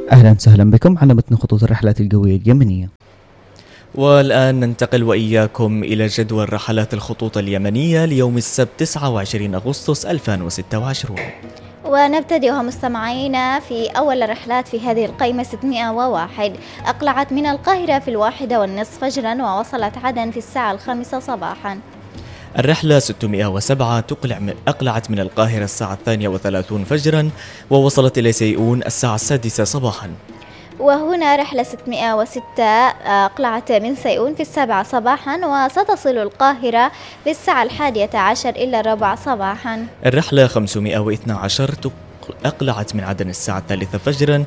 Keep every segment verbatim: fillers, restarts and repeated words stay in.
أهلا وسهلا بكم على متن خطوط الرحلات الجوية اليمنية. والآن ننتقل وإياكم إلى جدول رحلات الخطوط اليمنية ليوم السبت تسعة وعشرين أغسطس ألفين وستة وعشرين. ونبتدئها مستمعينا في أول الرحلات في هذه القائمة ستمائة وواحد أقلعت من القاهرة في الواحدة والنصف فجرا ووصلت عدن في الساعة الخامسة صباحا. الرحلة ستمائة وسبعة تقلع من أقلعت من القاهرة الساعة الثانية وثلاثون فجرا ووصلت إلى سيئون الساعة السادسة صباحا. وهنا رحلة ستمائة وستة أقلعت من سيئون في السابعة صباحا وستصل القاهرة في الساعة الحادية عشر إلى الرابعة صباحا. الرحلة خمسمائة واثني عشر أقلعت من عدن الساعة الثالثة فجرا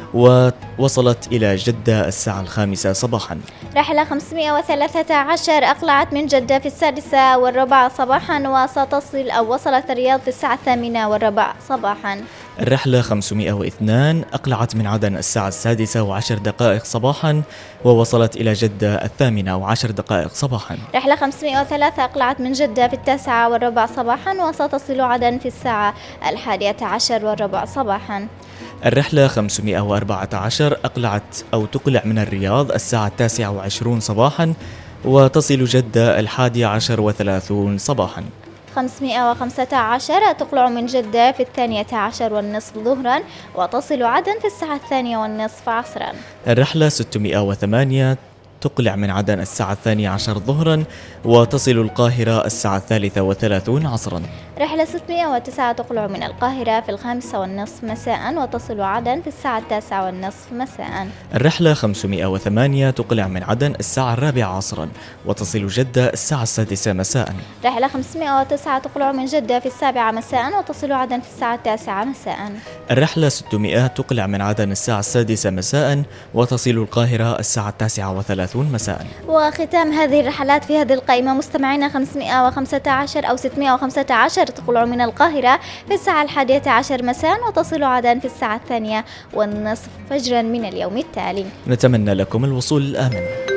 ووصلت إلى جدة الساعة الخامسة صباحا. رحلة خمسمائة وثلاثة عشر أقلعت من جدة في السادسة والرابعة صباحا وستصل أو وصلت الرياض في الساعة الثامنة والرابعة صباحا. الرحلة خمسمائة واثنين أقلعت من عدن الساعة السادسة وعشر دقائق صباحا ووصلت إلى جدة الثامنة وعشر دقائق صباحا. رحلة خمسمائة وثلاثة أقلعت من جدة في التاسعة والربع صباحا وستصل عدن في الساعة الحادية عشر والربع صباحا. الرحلة خمسمائة وأربعة عشر أقلعت أو تقلع من الرياض الساعة التاسعة وعشرون صباحا وتصل جدة الحادية عشر وثلاثون صباحا. خمسمائة وخمسة عشر تقلع من جدة في الثانية عشر والنصف ظهرا وتصل عدن في الساعة الثانية والنصف عصرا. الرحلة ستمائة وثمانية تقلع من عدن الساعة الثانية عشر ظهرا وتصل القاهرة الساعة الثالثة وثلاثون عصرا. رحلة ستمائة وتسعة تقلع من القاهرة في الخامسة والنصف مساء وتصل عدن في الساعة التاسعة والنصف مساء. الرحلة خمسمائة وثمانية تقلع من عدن الساعة الرابعة عصرا وتصل جدة الساعة السادسة مساء. رحلة خمسمائة وتسعة تقلع من جدة في السابعة مساء وتصل عدن في الساعة التاسعة مساء. الرحلة ستمائة تقلع من عدن الساعة السادسة مساء وتصل القاهرة الساعة التاسعة وثلاثون مساء. وختام هذه الرحلات في هذه القائمة مستمعينا خمسمائة وخمسة عشر أو ستمائة وخمسة عشر تقلع من القاهرة في الساعة الحادية عشر مساء وتصل عدن في الساعة الثانية والنصف فجرا من اليوم التالي. نتمنى لكم الوصول الآمن.